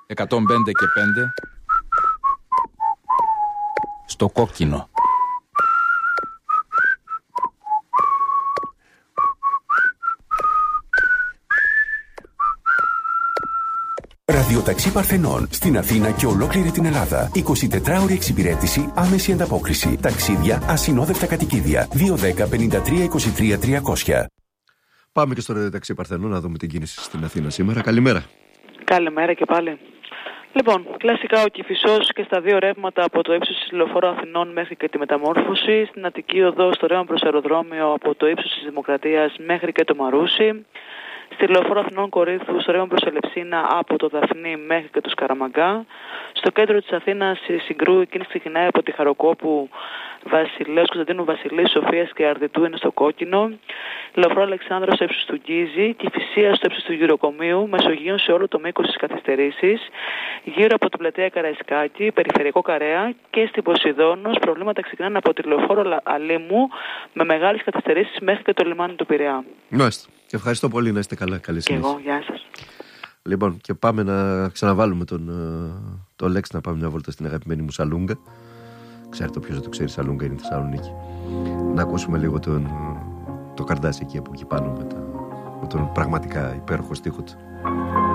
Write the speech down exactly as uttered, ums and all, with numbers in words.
εκατόν πέντε και πέντε στο κόκκινο. Ραδιοταξί Παρθενών στην Αθήνα και ολόκληρη την Ελλάδα. εικοσιτετράωρη εξυπηρέτηση, άμεση ανταπόκριση. Ταξίδια, ασυνόδευτα κατοικίδια. δύο δέκα πενήντα τρία είκοσι τρία τριακόσια. Πάμε και στο Ραδιοταξί Παρθενών να δούμε την κίνηση στην Αθήνα σήμερα. Καλημέρα. Καλημέρα και πάλι. Λοιπόν, κλασικά ο Κηφισός και στα δύο ρεύματα από το ύψος της Λεωφόρου Αθηνών μέχρι και τη Μεταμόρφωση. Στην Αττική Οδό στο ρεύμα προς αεροδρόμιο από το ύψος της Δημοκρατίας μέχρι και το Μαρούσι. Στη Λεωφόρο Αθηνών Κορίνθου στο ρεύμα προς Ελευσίνα από το Δαφνί μέχρι και το Σκαραμαγκά. Στο κέντρο της Αθήνας η Συγκρού εκείνη ξεκινάει από τη Χαροκόπου, Βασιλέως Κωνσταντίνου Βασιλείου, Σοφίας και Αρδιτού είναι στο κόκκινο. Λεωφόρο Αλεξάνδρου στο ύψος του Γκίζη, Κηφισίας στο ύψος του Γυροκομείου, Μεσογείων σε όλο το μήκος της καθυστερήσης. Γύρω από την πλατεία Καραϊσκάκη, περιφερειακό Καρέα και στην Ποσειδώνος προβλήματα ξεκινάνε από τη Λεωφόρο Αλήμου με μεγάλες καθυστερήσεις μέχρι και το λιμάνι του Πειραιά. Μάλιστα. Ευχαριστώ πολύ, να είστε καλά. Καλή συνέχεια. Και εγώ, γεια σας. Λοιπόν, και πάμε να ξαναβάλουμε τον, τον Λέξη να πάμε μια βόλτα στην αγαπημένη μου Σαλούγκα. Ξέρετε, όποιος δεν το ξέρει, Σαλούγκα είναι η Θεσσαλονίκη. Να ακούσουμε λίγο τον, το Καρδάσι εκεί από εκεί πάνω με, τα, με τον πραγματικά υπέροχο στίχο του.